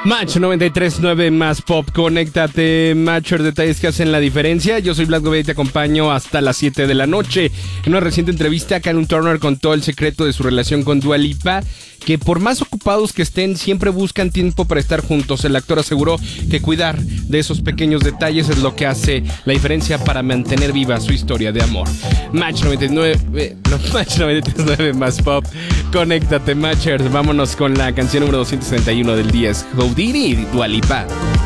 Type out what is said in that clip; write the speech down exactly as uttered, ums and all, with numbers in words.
Match noventa y tres punto nueve más pop, conéctate, Matcher, detalles que hacen la diferencia. Yo soy Vlad Gobea y te acompaño hasta las siete de la noche. En una reciente entrevista, Callum Turner contó el secreto de su relación con Dua Lipa, que por más ocupados que estén, siempre buscan tiempo para estar juntos. El actor aseguró que cuidar de esos pequeños detalles es lo que hace la diferencia para mantener viva su historia de amor. Match noventa y nueve, no, Match noventa y tres punto nueve más pop, conéctate, Matchers. Vámonos con la canción número doscientos sesenta y uno del día, es Houdini y Dua Lipa.